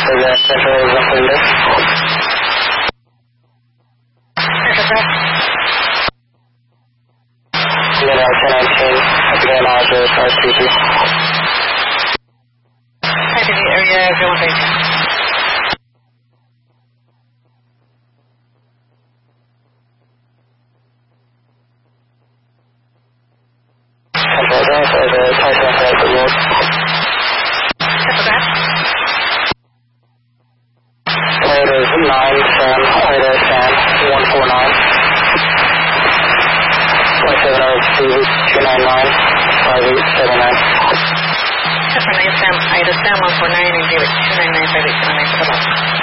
for the Central 130. Unit 1019, again, Roger, 522. Activity area 0132. Sam 149 and David 299 5879 for the